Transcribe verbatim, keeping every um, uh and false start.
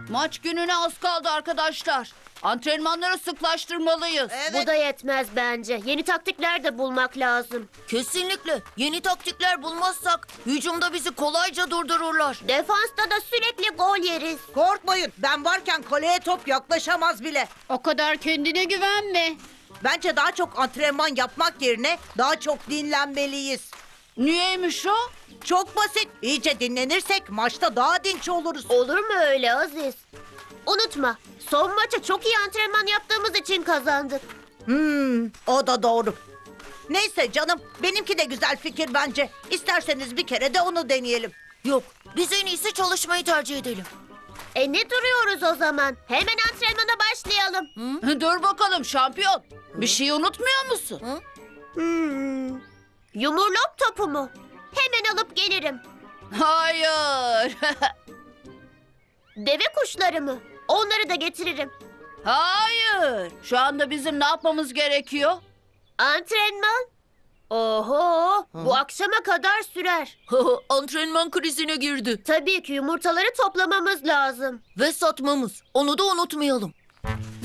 Maç gününe az kaldı arkadaşlar. Antrenmanları sıklaştırmalıyız. Bu da yetmez bence. Yeni taktikler de bulmak lazım. Kesinlikle. Yeni taktikler bulmazsak hücumda bizi kolayca durdururlar. Defansta da sürekli gol yeriz. Korkmayın, ben varken kaleye top yaklaşamaz bile. O kadar kendine güvenme. Bence daha çok antrenman yapmak yerine daha çok dinlenmeliyiz. Niyeymiş o? Çok basit. İyice dinlenirsek maçta daha dinç oluruz. Olur mu öyle Aziz? Unutma, son maça çok iyi antrenman yaptığımız için kazandık. Hmm, o da doğru. Neyse canım, benimki de güzel fikir bence. İsterseniz bir kere de onu deneyelim. Yok, biz en iyisi çalışmayı tercih edelim. E ne duruyoruz o zaman? Hemen antrenmana başlayalım. Dur bakalım şampiyon. Bir şey unutmuyor musun? Hmm. Yumurlop topu mu? Hemen alıp gelirim. Hayır. Deve kuşları mı? Onları da getiririm. Hayır. Şu anda bizim ne yapmamız gerekiyor? Antrenman? Oho, bu akşama kadar sürer. Antrenman krizine girdi. Tabii ki yumurtaları toplamamız lazım. Ve satmamız. Onu da unutmayalım.